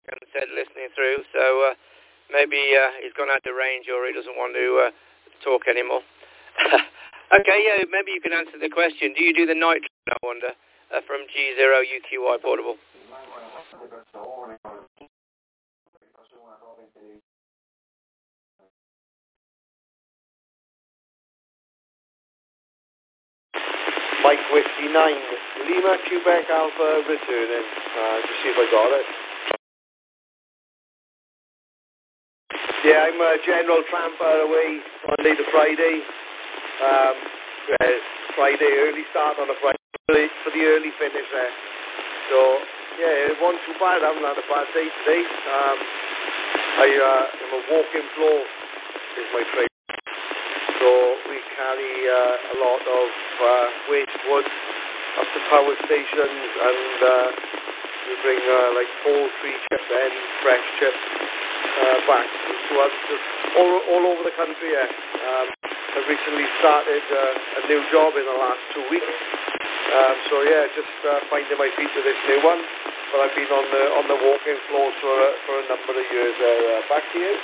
and said listening through. So maybe he's gone out of range or he doesn't want to talk anymore. Okay, yeah, maybe you can answer the question. Do you do the night train, I wonder, from G0UQY Portable? Mike Whiskey 9, Lima Quebec Alpha returning. Just see if I got it. Yeah, I'm a general tramper away Monday to Friday. Friday, early start on a Friday for the early finish there. So, yeah, it wasn't too bad. I haven't had a bad day today. I'm a walking floor is my trade. So we carry a lot of waste wood up to power stations, and we bring like poultry chips and fresh chips back to us all over the country. Yeah. I've recently started a new job in the last 2 weeks. So yeah, just finding my feet to this new one. But I've been on the walking floor for a number of years there. Back to you.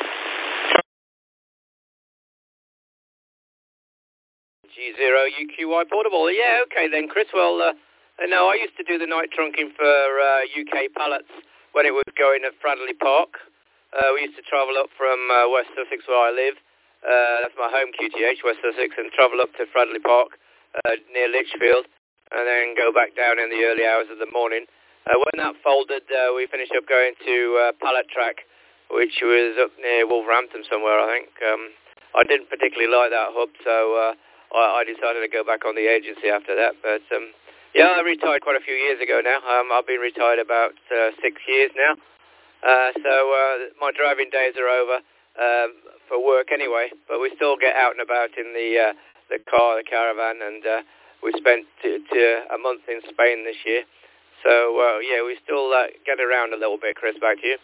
G0UQY Portable. Yeah, okay then, Chris. Well, no, I used to do the night trunking for UK Pallets when it was going at Fradley Park. We used to travel up from West Sussex where I live. That's my home QTH, West Sussex, and travel up to Fradley Park near Lichfield, and then go back down in the early hours of the morning. When that folded, we finished up going to Pallet Track, which was up near Wolverhampton somewhere, I think. I didn't particularly like that hub, so I decided to go back on the agency after that. But yeah, I retired quite a few years ago now. I've been retired about 6 years now. So my driving days are over for work anyway. But we still get out and about in the car, the caravan, and we spent a month in Spain this year. So yeah, we still get around a little bit. Chris, back to you.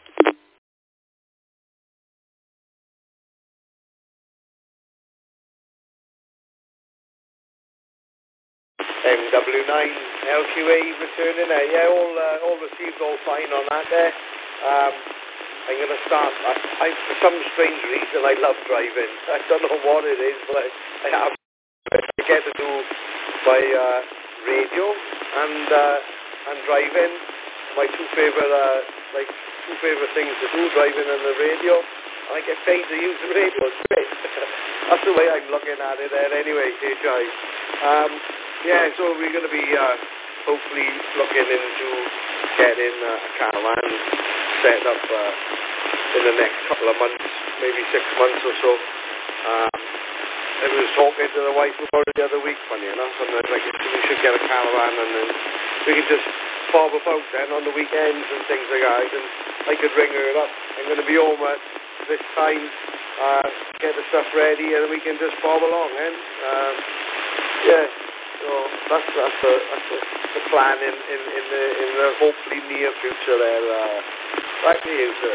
MW9 LQA returning there. Yeah, all received, all fine on that there. I'm going to start. For some strange reason, I love driving. I don't know what it is, but I get to do my radio and driving. My two favorite things to do, driving and the radio. And I get paid to use the radio. It's great. That's the way I'm looking at it there anyway, KJ. Yeah, so we're going to be hopefully looking into getting a caravan set up in the next couple of months, maybe 6 months or so. I was talking to the wife about it the other week, funny enough, and like, we should get a caravan and then we could just bob about then on the weekends and things like that. And I could ring her up. I'm going to be home at this time, get the stuff ready, and we can just bob along then. Yeah. So that's the plan in the hopefully near future there. Back to you, sir.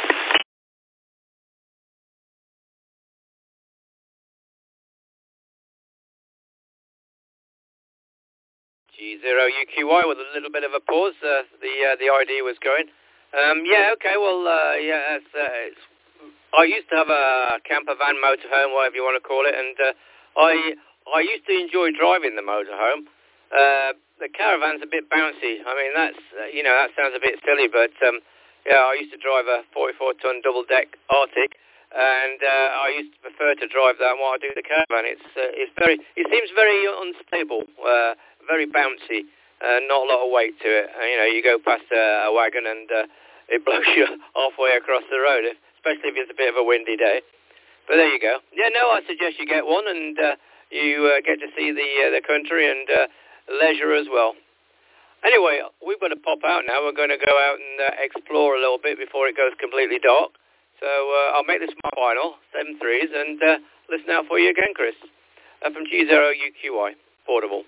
G0UQY with a little bit of a pause. The ID was going. Yeah, okay. Well, yeah. I used to have a camper van, motorhome, whatever you want to call it, and I used to enjoy driving the motorhome. The caravan's a bit bouncy. I mean, that's that sounds a bit silly, but yeah, I used to drive a 44-ton double-deck Arctic, and I used to prefer to drive that while I do the caravan. It seems very unstable, very bouncy, not a lot of weight to it. You go past a wagon and it blows you halfway across the road, especially if it's a bit of a windy day. But there you go. Yeah, no, I suggest you get one, and you get to see the country and leisure as well. Anyway, we've got to pop out now. We're going to go out and explore a little bit before it goes completely dark. So I'll make this my final, 7 threes, and listen out for you again, Chris. From G0UQY, Portable.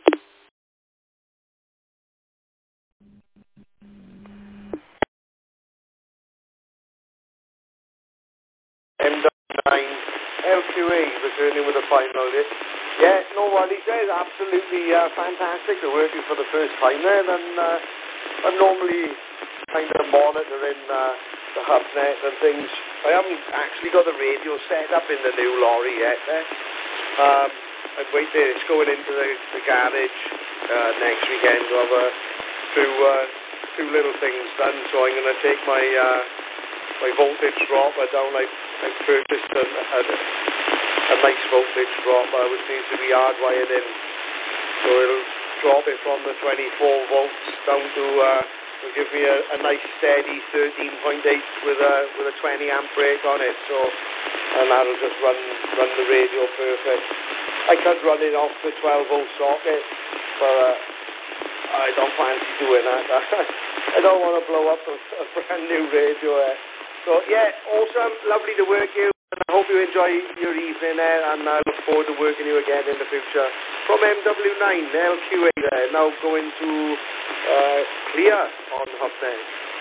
MW9 LQA returning with a final hit. Yeah, no worries there. Absolutely fantastic. They're working for the first time there. And I'm normally kind of monitoring the HuffNet and things. I haven't actually got the radio set up in the new lorry yet. I'm waiting. It's going into the garage next weekend to have two little things done. So I'm going to take my voltage dropper down. I purchased a nice voltage dropper which needs to be hardwired in. So it'll drop it from the 24 volts down to will give me a nice steady 13.8 with a 20 amp brake on it. So, and that'll just run the radio perfect. I could run it off the 12 volt socket, but I don't fancy doing that. I don't want to blow up a brand new radio. So yeah, awesome, lovely to work you. I hope you enjoy your evening there, and I look forward to working you again in the future. From MW9, LQA there, now going to Clear on HuffNet.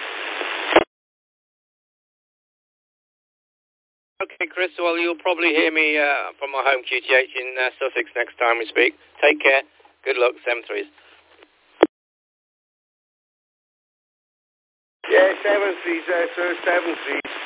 Okay, Chris, well, you'll probably hear me from my home QTH in Sussex next time we speak. Take care. Good luck, 7-3s. Yeah, 7-3s, sir, 7-3s.